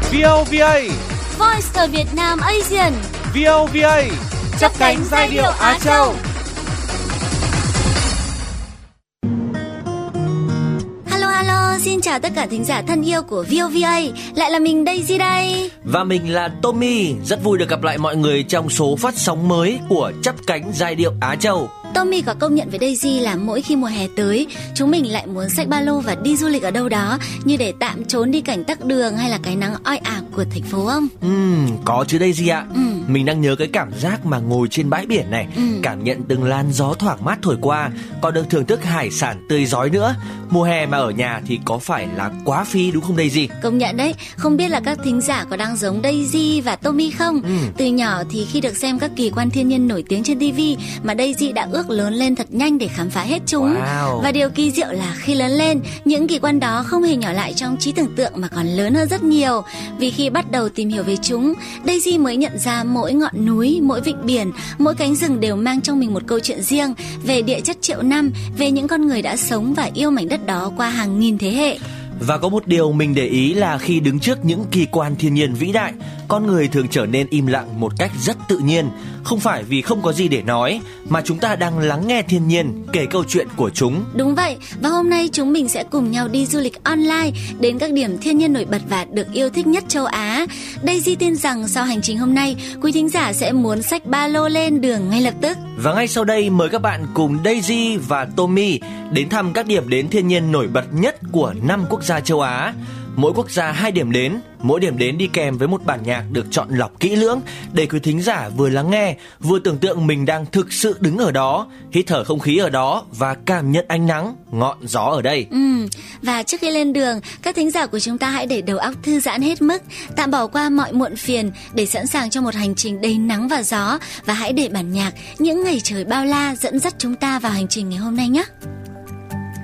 VOVA, Voice of Vietnam Asian. VOVA, chắp cánh giai điệu Á Châu. Hello, xin chào tất cả thính giả thân yêu của VOVA. Lại là mình Daisy đây. Và mình là Tommy. Rất vui được gặp lại mọi người trong số phát sóng mới của Chắp cánh giai điệu Á Châu. Tommy có công nhận với Daisy là mỗi khi mùa hè tới, chúng mình lại muốn xách ba lô và đi du lịch ở đâu đó, như để tạm trốn đi cảnh tắc đường hay là cái nắng oi ả của thành phố không? Có chứ Daisy ạ. Mình đang nhớ cái cảm giác mà ngồi trên bãi biển này, cảm nhận từng làn gió thoảng mát thổi qua, còn được thưởng thức hải sản tươi rói nữa. Mùa hè mà ở nhà thì có phải là quá phí đúng không Daisy? Công nhận đấy. Không biết là các thính giả có đang giống Daisy và Tommy không? Từ nhỏ thì khi được xem các kỳ quan thiên nhiên nổi tiếng trên TV mà Daisy đã ước lớn lên thật nhanh để khám phá hết chúng. Và điều kỳ diệu là khi lớn lên, những kỳ quan đó không hề nhỏ lại trong trí tưởng tượng mà còn lớn hơn rất nhiều. Vì khi bắt đầu tìm hiểu về chúng, Daisy mới nhận ra mỗi ngọn núi, mỗi vịnh biển, mỗi cánh rừng đều mang trong mình một câu chuyện riêng về địa chất triệu năm, về những con người đã sống và yêu mảnh đất đó qua hàng nghìn thế hệ. Và có một điều mình để ý là khi đứng trước những kỳ quan thiên nhiên vĩ đại, con người thường trở nên im lặng một cách rất tự nhiên. Không phải vì không có gì để nói, mà chúng ta đang lắng nghe thiên nhiên kể câu chuyện của chúng. Đúng vậy, và hôm nay chúng mình sẽ cùng nhau đi du lịch online đến các điểm thiên nhiên nổi bật và được yêu thích nhất châu Á. Daisy tin rằng sau hành trình hôm nay, quý thính giả sẽ muốn xách ba lô lên đường ngay lập tức. Và ngay sau đây mời các bạn cùng Daisy và Tommy đến thăm các điểm đến thiên nhiên nổi bật nhất của 5 quốc gia châu Á. Mỗi quốc gia 2 điểm đến, mỗi điểm đến đi kèm với một bản nhạc được chọn lọc kỹ lưỡng để quý thính giả vừa lắng nghe, vừa tưởng tượng mình đang thực sự đứng ở đó, hít thở không khí ở đó và cảm nhận ánh nắng, ngọn gió ở đây. Và trước khi lên đường, các thính giả của chúng ta hãy để đầu óc thư giãn hết mức, tạm bỏ qua mọi muộn phiền để sẵn sàng cho một hành trình đầy nắng và gió, và hãy để bản nhạc Những Ngày Trời Bao La dẫn dắt chúng ta vào hành trình ngày hôm nay nhé.